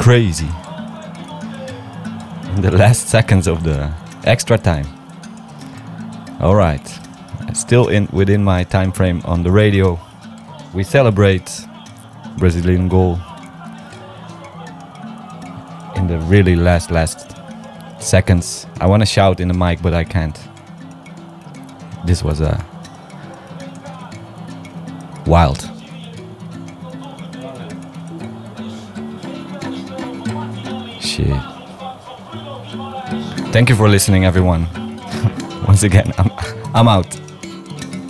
crazy. In the last seconds of the extra time. All right, still within my time frame on the radio. We celebrate Brazilian goal in the really last seconds. I want to shout in the mic, but I can't. This was a wild. Shit. Thank you for listening, everyone. Once again, I'm out.